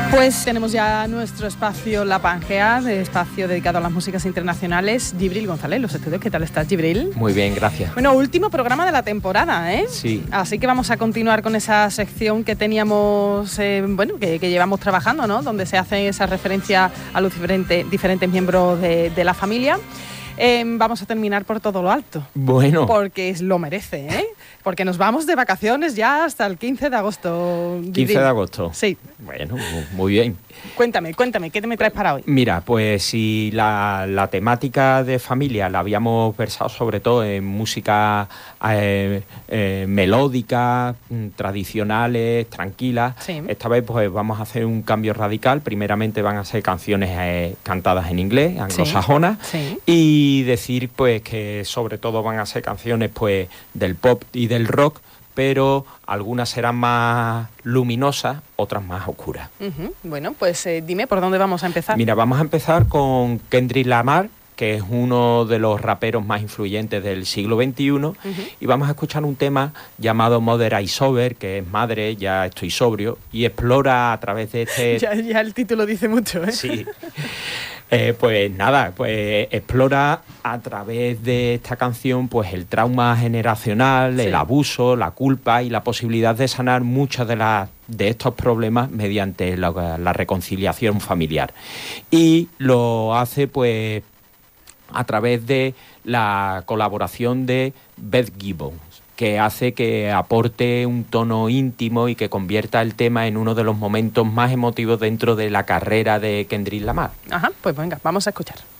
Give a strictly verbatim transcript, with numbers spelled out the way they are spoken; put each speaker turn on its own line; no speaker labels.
Pues tenemos ya nuestro espacio La Pangea, de espacio dedicado a las músicas internacionales. Gibril González, los estudios. ¿Qué tal estás, Gibril?
Muy bien, gracias.
Bueno, último programa de la temporada, ¿eh?
Sí.
Así que vamos a continuar con esa sección que teníamos, eh, bueno, que, que llevamos trabajando, ¿no? Donde se hace esa referencia a los diferentes, diferentes miembros de, de la familia. Eh, vamos a terminar por todo lo alto.
Bueno.
Porque lo merece, ¿eh? Porque nos vamos de vacaciones ya hasta el quince de agosto.
quince de agosto.
Sí.
Bueno, muy bien.
Cuéntame, cuéntame, ¿qué te me traes para hoy?
Mira, pues si la, la temática de familia la habíamos versado sobre todo en música eh, eh, melódica, tradicionales, tranquilas,
sí.
Esta vez pues vamos a hacer un cambio radical. Primeramente van a ser canciones eh, cantadas en inglés, anglosajonas,
sí. Sí.
y decir pues que sobre todo van a ser canciones pues del pop y del rock, pero algunas serán más luminosas, otras más oscuras.
Uh-huh. Bueno, pues eh, dime, ¿por dónde vamos a empezar?
Mira, vamos a empezar con Kendrick Lamar, que es uno de los raperos más influyentes del siglo veintiuno, uh-huh. y vamos a escuchar un tema llamado Mother I Sober, que es Madre, ya estoy sobrio, y explora a través de este...
ya, ya el título dice mucho, ¿eh?
Sí. Eh, pues nada, pues explora a través de esta canción pues el trauma generacional, sí. el abuso, la culpa y la posibilidad de sanar muchos de, la, de estos problemas mediante la, la reconciliación familiar. Y lo hace pues a través de la colaboración de Beth Gibbons, que hace que aporte un tono íntimo y que convierta el tema en uno de los momentos más emotivos dentro de la carrera de Kendrick Lamar.
Ajá, pues venga, vamos a escuchar.